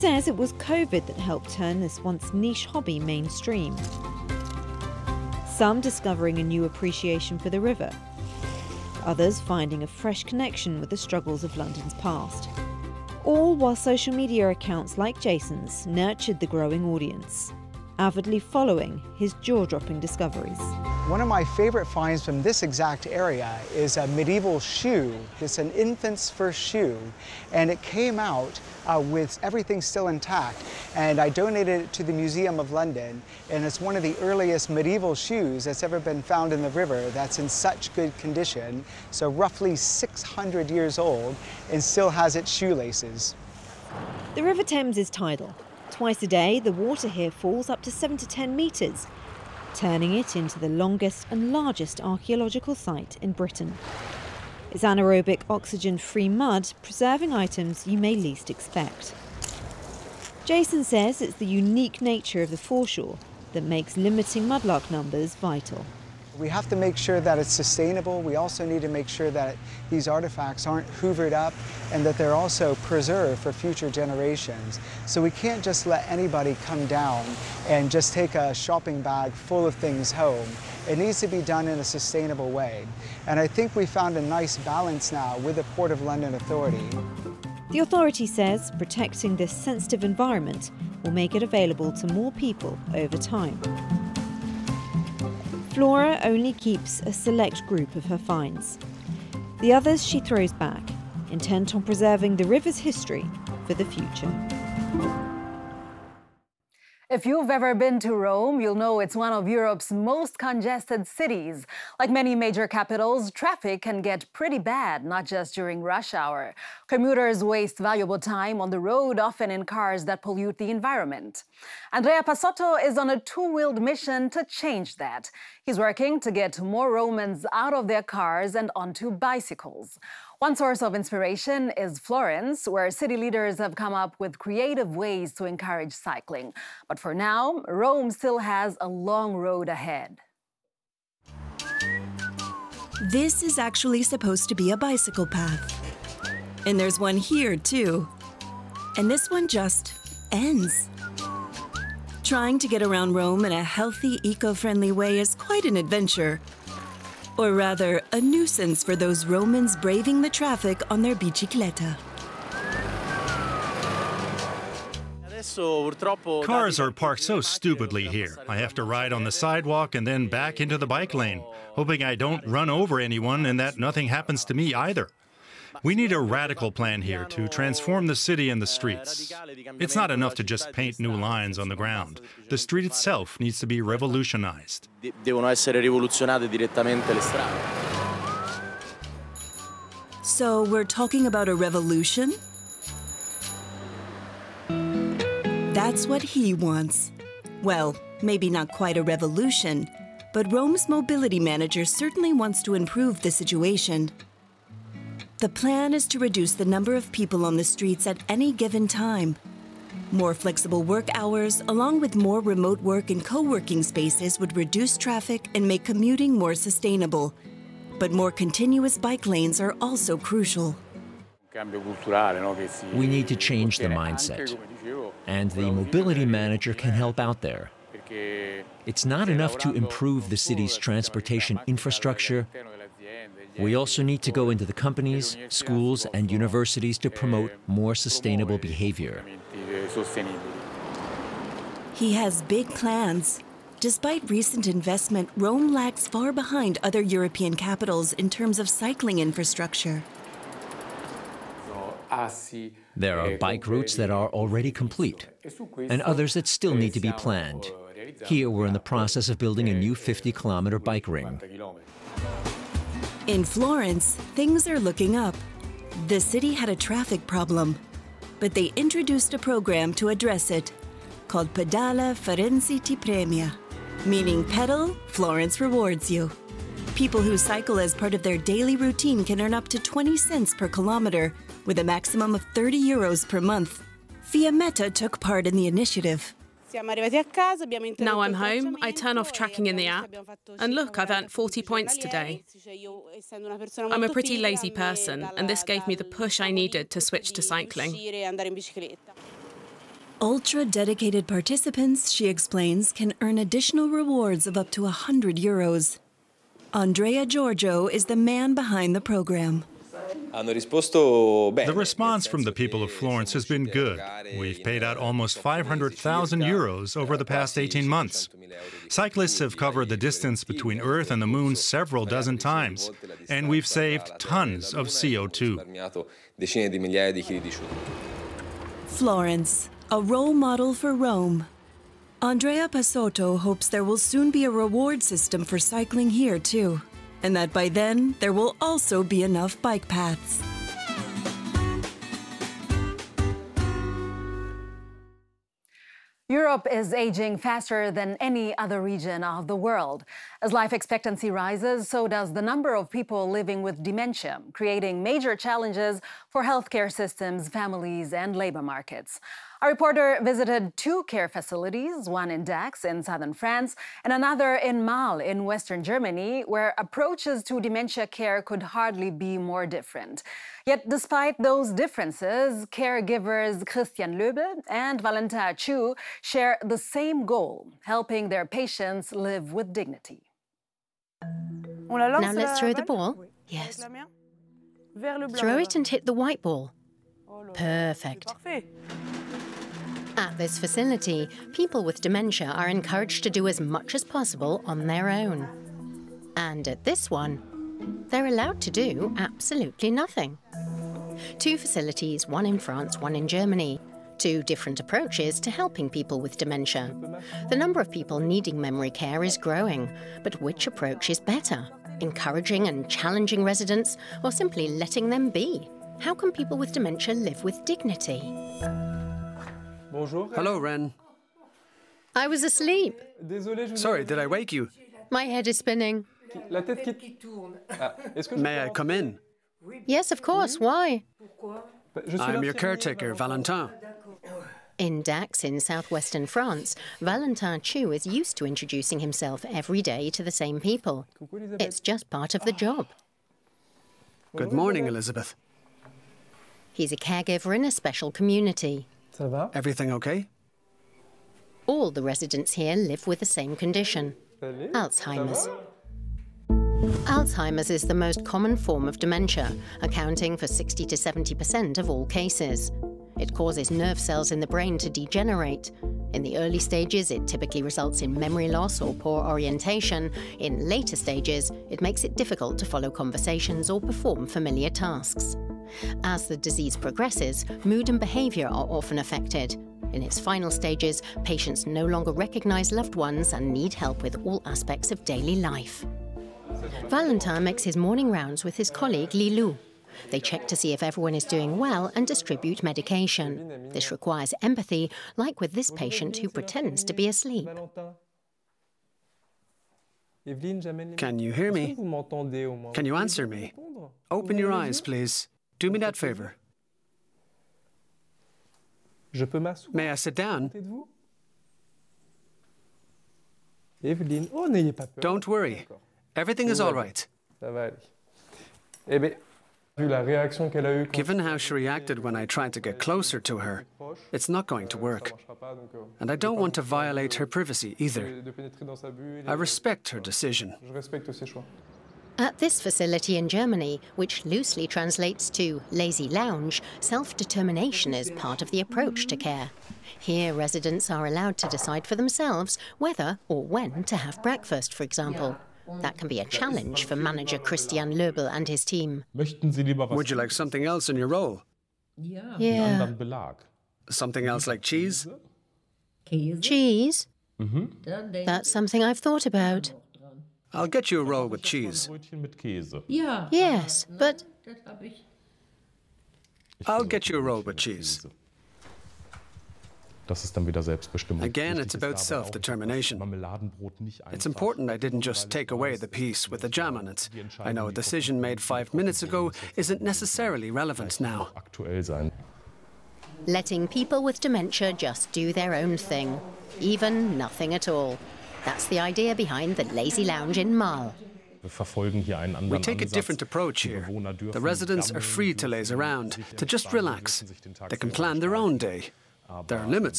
Says it was COVID that helped turn this once niche hobby mainstream. Some discovering a new appreciation for the river, others finding a fresh connection with the struggles of London's past. All while social media accounts like Jason's nurtured the growing audience, avidly following his jaw-dropping discoveries. One of my favorite finds from this exact area is a medieval shoe. It's an infant's first shoe, and it came out with everything still intact. And I donated it to the Museum of London, and it's one of the earliest medieval shoes that's ever been found in the river that's in such good condition, so roughly 600 years old, and still has its shoelaces. The River Thames is tidal. Twice a day, the water here falls up to 7 to 10 metres, turning it into the longest and largest archaeological site in Britain. It's anaerobic, oxygen-free mud, preserving items you may least expect. Jason says it's the unique nature of the foreshore that makes limiting mudlark numbers vital. We have to make sure that it's sustainable. We also need to make sure that these artifacts aren't hoovered up and that they're also preserved for future generations. So we can't just let anybody come down and just take a shopping bag full of things home. It needs to be done in a sustainable way. And I think we found a nice balance now with the Port of London Authority. The authority says protecting this sensitive environment will make it available to more people over time. Flora only keeps a select group of her finds. The others she throws back, intent on preserving the river's history for the future. If you've ever been to Rome, you'll know it's one of Europe's most congested cities. Like many major capitals, traffic can get pretty bad, not just during rush hour. Commuters waste valuable time on the road, often in cars that pollute the environment. Andrea Passotto is on a two-wheeled mission to change that. He's working to get more Romans out of their cars and onto bicycles. One source of inspiration is Florence, where city leaders have come up with creative ways to encourage cycling. But for now, Rome still has a long road ahead. This is actually supposed to be a bicycle path. And there's one here, too. And this one just ends. Trying to get around Rome in a healthy, eco-friendly way is quite an adventure. Or rather, a nuisance for those Romans braving the traffic on their bicicletta. Cars are parked so stupidly here. I have to ride on the sidewalk and then back into the bike lane, hoping I don't run over anyone and that nothing happens to me either. We need a radical plan here to transform the city and the streets. It's not enough to just paint new lines on the ground. The street itself needs to be revolutionized. So we're talking about a revolution? That's what he wants. Well, maybe not quite a revolution, but Rome's mobility manager certainly wants to improve the situation. The plan is to reduce the number of people on the streets at any given time. More flexible work hours, along with more remote work and co-working spaces, would reduce traffic and make commuting more sustainable. But more continuous bike lanes are also crucial. We need to change the mindset, and the mobility manager can help out there. It's not enough to improve the city's transportation infrastructure. We also need to go into the companies, schools, and universities to promote more sustainable behavior. He has big plans. Despite recent investment, Rome lags far behind other European capitals in terms of cycling infrastructure. There are bike routes that are already complete, and others that still need to be planned. Here, we're in the process of building a new 50-kilometer bike ring. In Florence, things are looking up. The city had a traffic problem, but they introduced a program to address it, called Pedala Firenze ti premia, meaning pedal, Florence rewards you. People who cycle as part of their daily routine can earn up to 20 cents per kilometer, with a maximum of 30 euros per month. Fiammetta took part in the initiative. Now I'm home, I turn off tracking in the app, and look, I've earned 40 points today. I'm a pretty lazy person, and this gave me the push I needed to switch to cycling. Ultra-dedicated participants, she explains, can earn additional rewards of up to 100 euros. Andrea Giorgio is the man behind the program. The response from the people of Florence has been good. We've paid out almost 500,000 euros over the past 18 months. Cyclists have covered the distance between Earth and the Moon several dozen times, and we've saved tons of CO2. Florence, a role model for Rome. Andrea Pasotto hopes there will soon be a reward system for cycling here too, and that by then there will also be enough bike paths. Europe is aging faster than any other region of the world. As life expectancy rises, so does the number of people living with dementia, creating major challenges for healthcare systems, families, and labor markets. Our reporter visited 2 care facilities, one in Dax in southern France and another in Marl in western Germany, where approaches to dementia care could hardly be more different. Yet despite those differences, caregivers Christian Löbel and Valentin Chu share the same goal, helping their patients live with dignity. Now let's throw the ball. Yes. Throw it and hit the white ball. Perfect. At this facility, people with dementia are encouraged to do as much as possible on their own. And at this one, they're allowed to do absolutely nothing. 2 facilities, one in France, one in Germany. 2 different approaches to helping people with dementia. The number of people needing memory care is growing, but which approach is better? Encouraging and challenging residents, or simply letting them be? How can people with dementia live with dignity? Hello, Ren. I was asleep. Sorry, did I wake you? My head is spinning. May I come in? Yes, of course. Why? I'm your caretaker, Valentin. In Dax, in southwestern France, Valentin Chu is used to introducing himself every day to the same people. It's just part of the job. Good morning, Elizabeth. He's a caregiver in a special community. Everything okay? All the residents here live with the same condition, Alzheimer's. Alzheimer's is the most common form of dementia, accounting for 60 to 70% of all cases. It causes nerve cells in the brain to degenerate. In the early stages, it typically results in memory loss or poor orientation. In later stages, it makes it difficult to follow conversations or perform familiar tasks. As the disease progresses, mood and behavior are often affected. In its final stages, patients no longer recognize loved ones and need help with all aspects of daily life. Valentin makes his morning rounds with his colleague Lilou. They check to see if everyone is doing well and distribute medication. This requires empathy, like with this patient who pretends to be asleep. Can you hear me? Can you answer me? Open your eyes, please. Do me that favor. May I sit down? Don't worry. Everything is all right. Given how she reacted when I tried to get closer to her, it's not going to work. And I don't want to violate her privacy either. I respect her decision. At this facility in Germany, which loosely translates to lazy lounge, self-determination is part of the approach to care. Here, residents are allowed to decide for themselves whether or when to have breakfast, for example. That can be a challenge for manager Christian Löbel and his team. Would you like something else in your roll? Yeah. Something else like cheese? Cheese? That's something I've thought about. I'll get you a roll with cheese. Yes, but... I'll get you a roll with cheese. Again, it's about self-determination. It's important I didn't just take away the piece with the jam on it. I know a decision made 5 minutes ago isn't necessarily relevant now. Letting people with dementia just do their own thing. Even nothing at all. That's the idea behind the Lazy Lounge in Marl. We take a different approach here. The residents are free to laze around, to just relax. They can plan their own day. There are limits,